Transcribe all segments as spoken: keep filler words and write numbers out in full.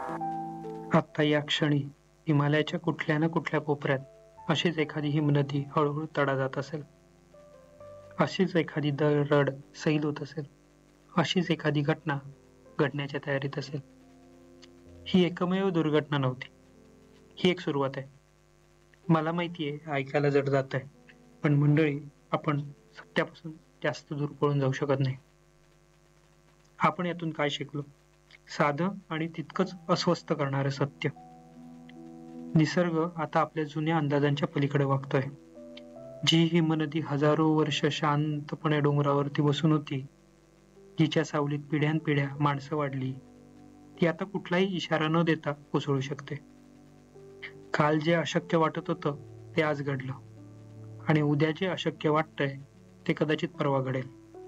आत्ता या क्षणी हिमालयाच्या कुठल्या ना कुठल्या कोपऱ्यात अशीच एखादी हिमनदी हळूहळू तडा जात असेल. अशीच एखादी दरड सैल होत असेल. अशीच एखादी घटना घडण्याच्या तयारीत असेल. ही एकमेव दुर्घटना नव्हती. ही एक सुरुवात आहे. मला माहिती आहे ऐकायला जड जात आहे, पण मंडळी आपण सत्यापासून जास्त दूर पळून जाऊ शकत नाही. आपण यातून काय शिकलो? साधं आणि तितकंच अस्वस्थ करणारं सत्य. निसर्ग आता आपल्या जुन्या अंदाजांच्या पलीकडे वागतोय. जी हिमनदी हजारो वर्ष शांतपणे डोंगरावरती बसून होती, जिच्या सावलीत पिढ्यानपिढ्या माणसं वाढली, ती आता कुठलाही इशारा न देता कोसळू शकते. काल जे अशक्य वाटत होतं ते आज घडलं आणि उद्या जे अशक्य वाटतंय ते कदाचित परवा घडेल.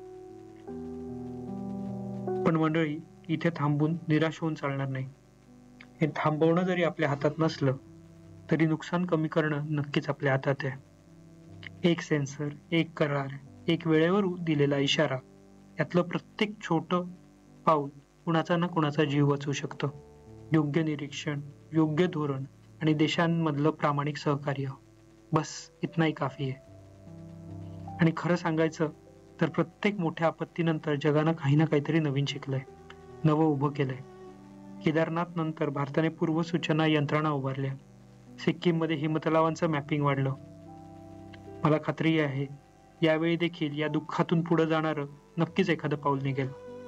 पण मंडळी, इथे थांबून निराश होऊन चालणार नाही. हे थांबवणं जरी आपल्या हातात नसलं तरी नुकसान कमी करणं नक्कीच आपल्या हातात आहे. एक सेन्सर, एक करार, एक वेळेवर दिलेला इशारा, यातलं प्रत्येक छोटं पाऊल कुणाचा ना कुणाचा जीव वाचवू शकतं. योग्य निरीक्षण, योग्य धोरण आणि देशांमधलं प्रामाणिक सहकार्य, बस इतनाही काफी आहे. आणि खरं सांगायचं तर प्रत्येक मोठ्या आपत्तीनंतर जगानं काही ना काहीतरी नवीन शिकलंय, नवं उभं केलंय. केदारनाथ नंतर भारताने पूर्वसूचना यंत्रणा उभारल्या. सिक्कीममध्ये हिमतलावांचं मॅपिंग वाढलं. मला खात्री आहे यावेळी देखील या दुःखातून पुढे जाणारं नक्कीच एखादं पाऊल निघेल.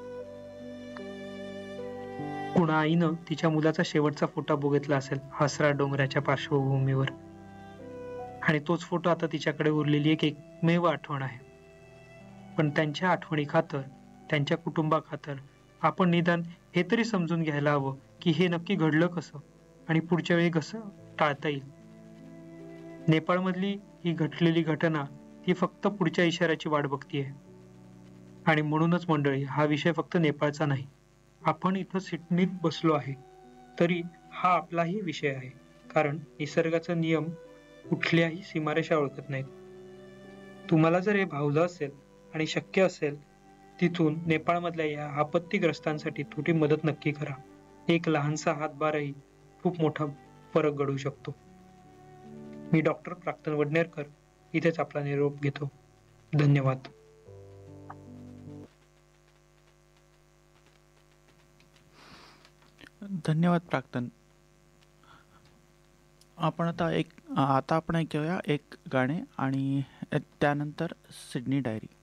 कुणा आईनं तिच्या मुलाचा शेवटचा फोटो बघितला असेल हसरा डोंगराच्या पार्श्वभूमीवर, आणि तोच फोटो आता तिच्याकडे उरलेली एक एकमेव आठवण आहे. पण त्यांच्या आठवणी खातर, त्यांच्या कुटुंबा खातर आपण निदान हे तरी समजून घ्यायला हवं की हे नक्की घडलं कसं आणि पुढच्या वेळी कसं टाळता येईल. नेपाळमधली ही घडलेली घटना ही फक्त पुढच्या इशाऱ्याची वाट बघतीये. आणि म्हणूनच मंडळी, हा विषय फक्त नेपाळचा नाही. आपण इथं सिडनीत बसलो आहे तरी हा आपलाही विषय आहे, कारण निसर्गाचा नियम कुठल्याही सीमारेषा ओळखत नाहीत. तुम्हाला जर हे भावलं असेल आणि शक्य असेल, तिथून नेपाळमधल्या या आपत्तीग्रस्तांसाठी थोडी मदत नक्की करा. एक लहानसा हातभारही खूप मोठा फरक घडवू शकतो. मी डॉक्टर प्राक्तन वडनेरकर इथेच आपला निरोप घेतो. धन्यवाद. धन्यवाद प्राक्तन. आपण आता एक आता आपण ऐकूया एक गाणे आणि त्यानंतर सिडनी डायरी.